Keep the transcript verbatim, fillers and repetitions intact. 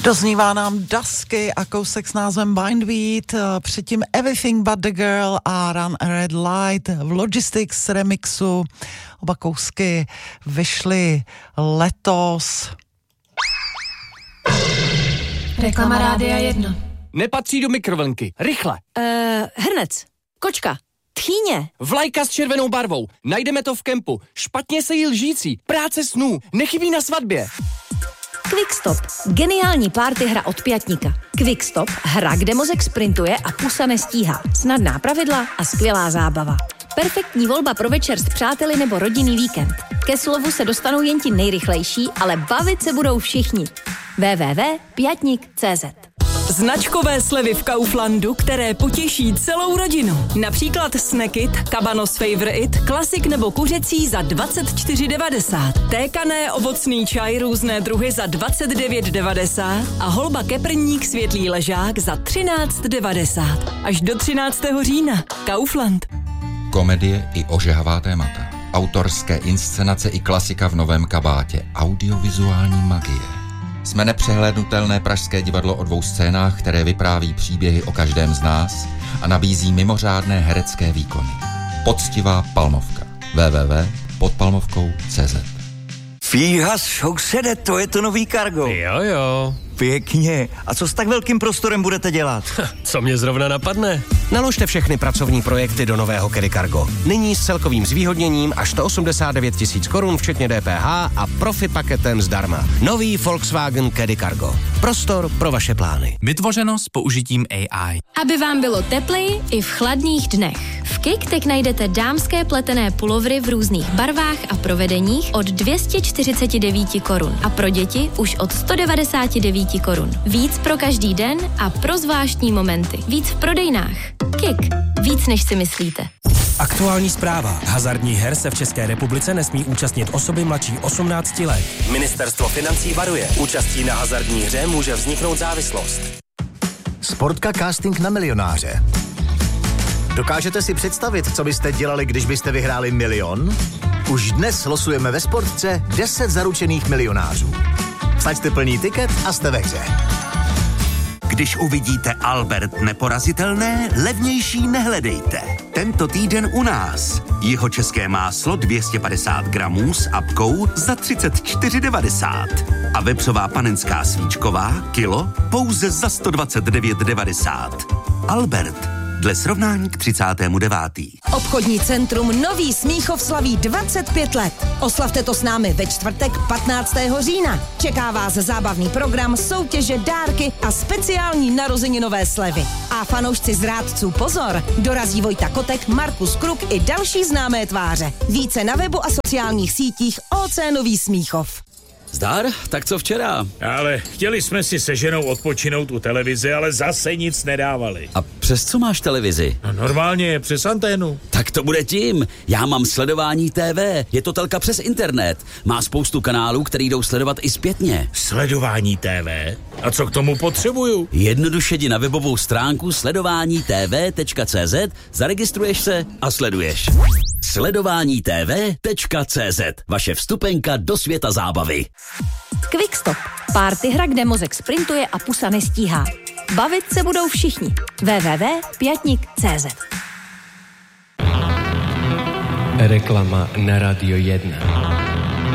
Doznívá nám Dusky a kousek s názvem Bindweed, předtím Everything But The Girl a Run a Red Light v Logistics remixu. Oba kousky vyšly letos. Reklama Rádia jedna. Nepatří do mikrovlnky. Rychle. Uh, hrnec. Kočka. Tchýně. Vlajka s červenou barvou. Najdeme to v kempu. Špatně se jí lžící. Práce snů. Nechybí na svatbě. Quickstop. Geniální party hra od Pětníka. Quickstop. Hra, kde mozek sprintuje a pusa nestíhá. Snadná pravidla a skvělá zábava. Perfektní volba pro večer s přáteli nebo rodinný víkend. Ke slovu se dostanou jen ti nejrychlejší, ale bavit se budou všichni. w w w tečka pětník tečka cé zet. Značkové slevy v Kauflandu, které potěší celou rodinu. Například Snackit, Cabanos Favorite, klasik nebo kuřecí za dvacet čtyři devadesát. Tékané ovocný čaj různé druhy za dvacet devět devadesát a holba keprník světlý ležák za třináct devadesát. Až do třináctého října. Kaufland. Komedie i ožehavá témata. Autorské inscenace i klasika v novém kabátě. Audiovizuální magie. Jsme nepřehlédnutelné pražské divadlo o dvou scénách, které vypráví příběhy o každém z nás a nabízí mimořádné herecké výkony. Poctivá Palmovka. w w w tečka pod palmovkou tečka cé zet. Fíha, sousede, to je to nový Cargo. Jo, jo. Pěkně. A co s tak velkým prostorem budete dělat? Co mě zrovna napadne? Naložte všechny pracovní projekty do nového Caddy Cargo. Nyní s celkovým zvýhodněním až sto osmdesát devět tisíc korun, včetně D P H a profi paketem zdarma. Nový Volkswagen Caddy Cargo. Prostor pro vaše plány. Vytvořeno s použitím A I. Aby vám bylo tepleji i v chladných dnech. V Kik najdete dámské pletené pulovry v různých barvách a provedeních od dvě stě čtyřicet devět korun a pro děti už od sto devadesát devět korun. Víc pro každý den a pro zvláštní momenty. Víc v prodejnách. Kik. Víc než si myslíte. Aktuální zpráva. Hazardních her se v České republice nesmí účastnit osoby mladší osmnácti let. Ministerstvo financí varuje. Účastí na hazardní hře může vzniknout závislost. Sportka casting na milionáře. Dokážete si představit, co byste dělali, když byste vyhráli milion? Už dnes losujeme ve Sportce deset zaručených milionářů. Vsaďte plný tiket a jste ve hře. Když uvidíte Albert neporazitelné, levnější nehledejte. Tento týden u nás. Jihočeské máslo dvě stě padesát gramů s apkou za třicet čtyři devadesát. A vepřová panenská svíčková kilo pouze za sto dvacet devět devadesát. Albert. Dle srovnání k třicátému devátému Obchodní centrum Nový Smíchov slaví dvacet pět let. Oslavte to s námi ve čtvrtek patnáctého října. Čeká vás zábavný program, soutěže, dárky a speciální narozeninové slevy. A fanoušci zrádců pozor, dorazí Vojta Kotek, Markus Kruk i další známé tváře. Více na webu a sociálních sítích O C Nový Smíchov. Zdar, tak co včera? Ale chtěli jsme si se ženou odpočinout u televize, ale zase nic nedávali. A přes co máš televizi? No normálně, přes anténu. Tak to bude tím. Já mám Sledování T V. Je to telka přes internet. Má spoustu kanálů, který jdou sledovat i zpětně. Sledování T V? A co k tomu potřebuju? Jednoduše jdi na webovou stránku sledování t v tečka cé zet, zaregistruješ se a sleduješ. sledování t v tečka cé zet. Vaše vstupenka do světa zábavy. Quickstop. Party hra, kde mozek sprintuje a pusa nestíhá. Bavit se budou všichni. w w w tečka pětník tečka cé zet. Reklama na Radio jedna.